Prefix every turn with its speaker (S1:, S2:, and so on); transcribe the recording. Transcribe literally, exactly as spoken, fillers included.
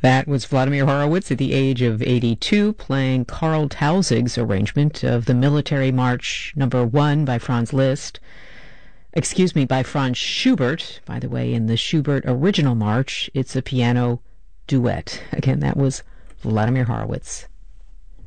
S1: That was Vladimir Horowitz at the age of eighty-two playing Karl Tausig's arrangement of the Military March Number One by Franz Liszt. Excuse me, by Franz Schubert. By the way, in the Schubert original march, it's a piano duet. Again, that was Vladimir Horowitz.